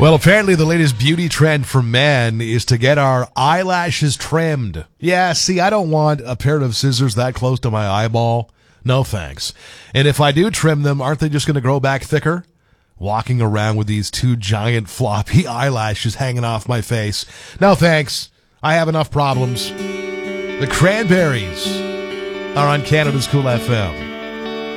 Well, apparently the latest beauty trend for men is to get our eyelashes trimmed. Yeah, see, I don't want a pair of scissors that close to my eyeball. No thanks. And if I do trim them, aren't they just going to grow back thicker? Walking around with these two giant floppy eyelashes hanging off my face. No thanks. I have enough problems. The Cranberries are on Canada's Cool FM.